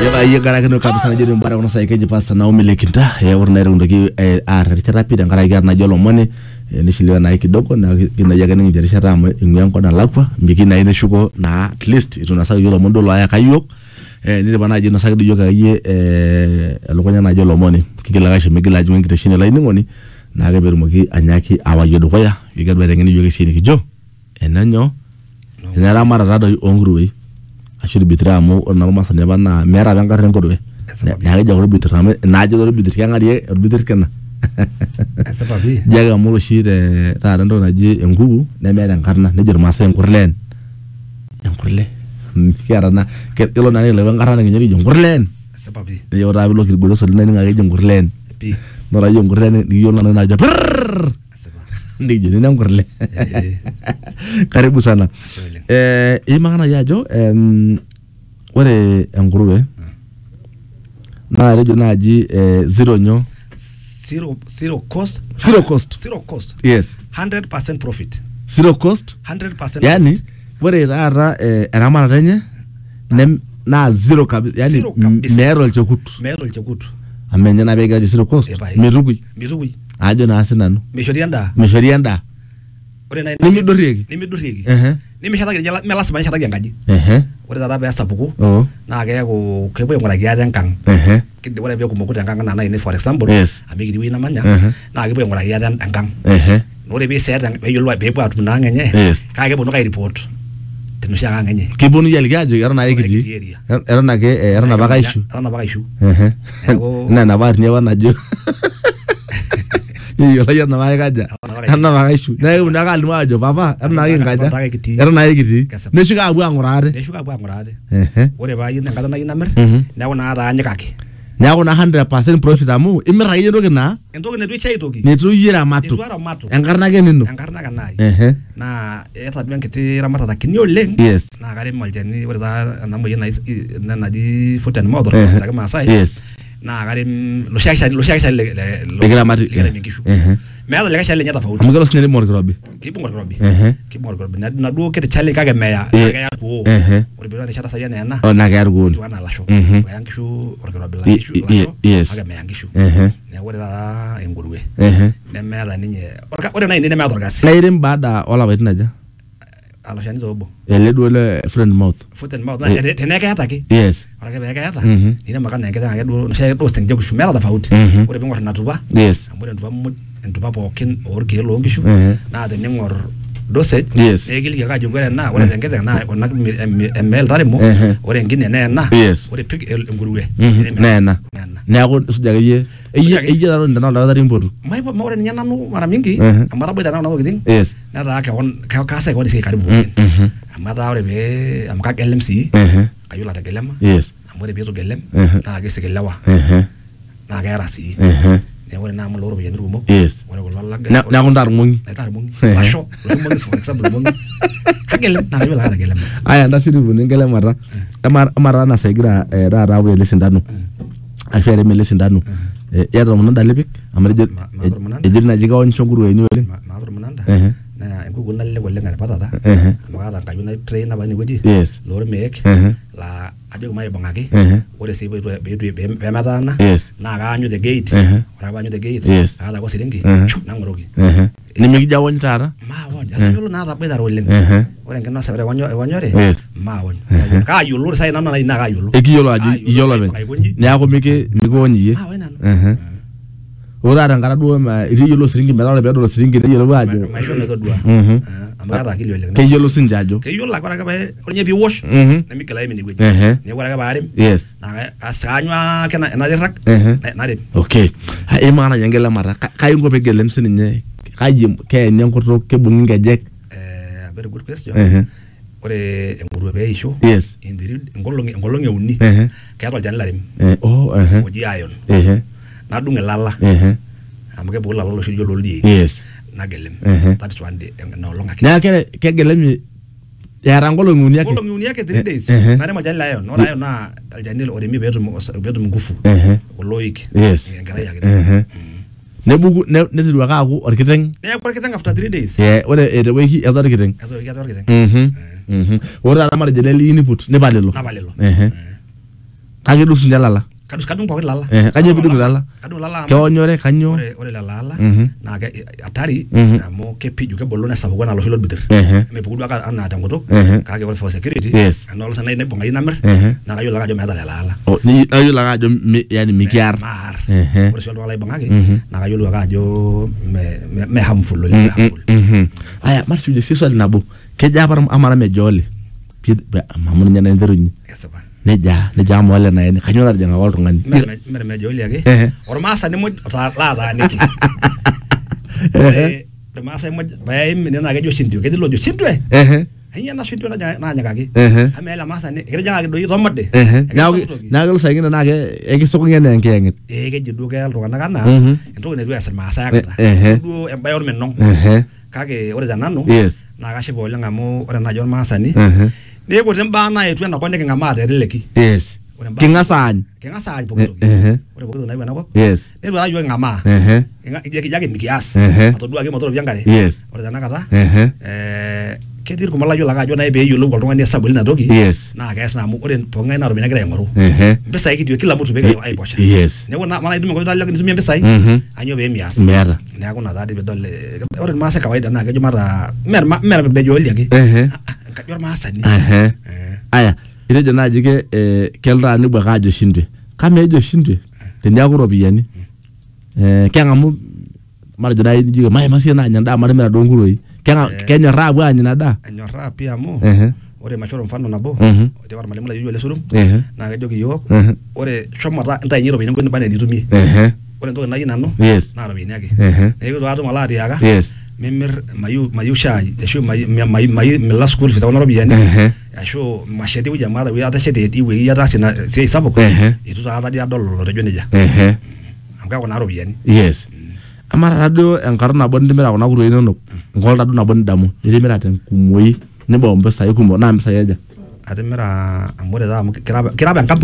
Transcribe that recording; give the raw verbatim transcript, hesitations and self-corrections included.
Yaba yegara kino kabisa na jeri mbara kono sai keje pasta na umile kinta ya urna ere undoki a therapy dan kara igar na jolo mone ni shiliwa na kidogo na kina yaga ni jeri shata mo ingyanko na lakwa mbiki na ine shuko na at least ituna sa jolo mondo lo aya kayok eh ni bana jino sa yoga ye eh lokonya na jolo mone kikila gashe migila jwe ngite shine la iningoni na ga beru moki anyaki awa yodo koya yigar bere ngini yoga sini kijo enanyo enara mara rado ongruwe ashuri bitramu ona masa ne bana mera banga rengo do ya ga jogro bitramu na jogro bitri ngari e bitri kana sababi jaga mulo shire ta ndo na ji engubu ne mera ngarna ne jor masa engurlen engurle kiarana ke elo na le banga na ngiri engurlen sababi yo rabi lo ki godo so ne ngari engurlen pi no ra engurlen di yo na na ja ndi jeni ngurle karibu sana eh imana yajo em wale nguruwe na rejo naji eh, zero nyo zero zero cost zero cost zero cost yes one hundred percent profit zero cost one hundred percent yani wale rara eh, ramana renye nem na zero kabisa yani mero chekutu mero chekutu amenya na bega zero cost mirugui mirugui ajo na asinanu meshorianda meshorianda ore na nimi dorriegi nimi dorriegi eh nimi shata gele mela sama shata gangaji eh ore dada ba sapuku oh na ga ko kebo ngora ga dan eh kidi ore be ko mo kutan kan na na for example yes amigi diwi na manya na ga be ngora ga dan kan eh ore be set be yolwa be pa tuna ngenye ka ga bono ka report tenu sha ngenye kibonu yali gajo era na yigidi era na ke era na baka issue era na baka issue eh na na bar ne wana jo iyo la yana ma gaja ana ma gaishu na yo na kalma ajo papa ana ga gaja era na yigiti ne shuga abu angurade ne shuga abu angurade eh ore ba yin ngada na yin mer na wona ara anya kake na ko na one hundred percent profit amu imira yendo kina endo ne du chai toki ne tu yira matu enkarna ge nino enkarna ga nai eh na eta bien kiti ramata ta kinyo leng yes na gare maljani ore da na mo yin na na di foten modor ta ga masai yes na gare lo shaka lo shaka le le gramati eh me ala le challenge ta fauti amgalo snere mor grobi kipo mor grobi eh kipo mor grobi na na do kete challenge kaga meya kaga ya ko eh ore be na chata sa yana na ona ga argo wana la show yang shu ore grobi la shu yes kaga meya ngishu eh ne ore da engurwe eh me me ala ninye ore ore na ine me adorgas na irim bada ola wetina ja ala shani zobo ele dole friend mouth foot and mouth na tene ka yataki yes ore ka ka yata ina makana ka ga do shay do steng jogu shumela da fauti ore be ngor na tuba yes amore tuba mo ntuba pokin or ke lo ngishu na de ngor dosage yes e gili ga jungere na ore ngete na ona ml tare mo ore ngine na na ore pig nguruwe na na na ko sujaga ye eye eye daro ndana la dari mbodu mai mo ore nyana nu mara mingi amara boy dana na ogidin yes na ra ka on ka ka sai ko ni karibu amara ore be am ka gelem si ayula da gelem yes amore be to gelem na ga se gelawa na ga rasi ne wala na mo loro be ndrumo yes wala wala na na ko ndar mungi na tar mungi basho lo mungi for example mungi kagel na ga la gelem aya ndasiri bu ngele mara amara amara na segira ra ra wele sindanu afere mele sindanu ya do munanda lebik amare je ejirna jiga on chonguru ni wele ma do munanda na ngugo na le wele ngare patata amara ka yuna train na bani godi yes loro mek la ajo mai bangaki ore se be be be matana na ga anyu the gate ora ba anyu the gate ala ko siringi na ngorogi ni mi jawon tara ma won ya yolo na ra be dar wele ore ngena sa ore wanyo wanyore ma won ka yolo sai na na na ga yolo e ki yolo aji yolo be ni ako mi ke mi ko wonyi ma wena ora rangara do ma iri yolo siringi mera be do siringi de yolo wajo ma shone to dua amara ki wele ke yolo sinjajo ke yolo la ko ga be onye bi wash na mi kala mi ni gwe ni wala ga barim yes na asanywa kana na rak na de okay ha e mana yangela mara kay ngo be gelem sininye kayim ke nyanko to ke bungi ngejek eh very good question ore nguru be isho yes indiri ngolonge ngolonge uni ke ato jan larim oh eh oji ayon eh na dunge lala eh amake bo lala lo shi jolo li yes na gelem that is one day no longa na ke ke gelem ya rangolo nguni yake ngolo nguni yake three days na ma jan layon no layon na aljanil ore mi betu betu ngufu eh oloik yes ngara yake ne bugu ne ne tidwa ka ku orkiteng ne orkiteng after three days eh ore e de weki azar kiteng azo azar kiteng mhm mhm ora na mara jeleli input ne balelo na balelo eh Kake dus njalala. Kadus kadung pokoknya lala. Eh, kanyo bidung lala. Kadung lala. Keonyore kanyo. Ore ore lala. Na ke atari mo ke piju ke bolona sabu gona lo hilo bitir. Me bugu ka ana ta ngoto. Ka ke for security. Anol sana ne bonga inamer. Na kayo laga jo meta lala. Oh, ni ayo laga jo yani mikiar. Mar. Ore sio wala bonga ke. Na kayo laga jo me me harmful lo harmful. Aya mar suje siswal nabo. Ke jabar amara me jole. Pid mamun nyana nderuñi. Esaba. Neja, neja mo wala na yani kanyo na janga wal ngani. Mer me joli yake. Or masa ne mo ta la da niki. Eh, de masa mo bay mi na ga jo shintu, ke lo jo shintu eh. Eh. Hanya na shintu na na nyaga ke. Amela masa ne, ke janga do yito modde. Naw nagal sa ngina na ke e ke soko ngene nke ngit. Eh ke jidu ke ro na kana. Ento ne do asal masa ya kata. Do em bayor men non. Kage ore janano. Yes. Na ga shebo lenga mo ore na jon masa ni. Ne ko temba na yetu na konde kinga mate releki. Yes. Kinga san. Kinga san pokoto. Eh. Ore pokoto na bana ko. Yes. Ne do na yo ngama. Eh. Kinga ije kijake mikias. Ato duage motor byangare. Yes. Ore dana kata. Eh. Eh kedir ko mala yo laga jo na be yo lo ko ngani sabuli na dogi. Yes. Na ga esna mu ore ponga na ro mina gre ngoro. Eh. Mbesa iki kila mtu bege ai posha. Yes. Ne wona mala idume ko dalya nitumia mbesa iki. Anyo be mias. Mera. Ne akuna dadi be dolle. Ore masa kawaida na ga jo mara mer mer be jo liage. Eh. Kayor masa ni. Eh. Aya, ire jana jige eh kelra ni baka jo shindwe. Kame jo shindwe. Tenya ko robiyani. Eh kenga mu mar jana jige mai masi na nyanda mar mera donguro yi. Kenga kenya rabu anyina da. Enyo rabu ya mo. Eh. Ore machoro mfano nabo. Ode war malimula yuyo le surum. Eh. Na ga jogi yo. Ore shomata nta nyiro bino ko bane ditumi. Eh. Ore ndo na yina no. Yes. Na robini yake. Eh. Ne ko watu maladi yaga. Yes. Memir mayu mayu shay yasho mayu mayu mayu mila school fisa wana robiyani. Yasho mashedi uja mara wi ata shedi eti wi ata sina sei sabo ko. Itu ta ata dia dolo rejo neja. Eh. Amka wana robiyani. Yes. Amara radio enkar na bon dimera wana kuro ino ngol radu na bon damu. Dimera ten kumoi ne bombe sai kumo na msa yaja. Ademera amore da kiraba kiraba kampu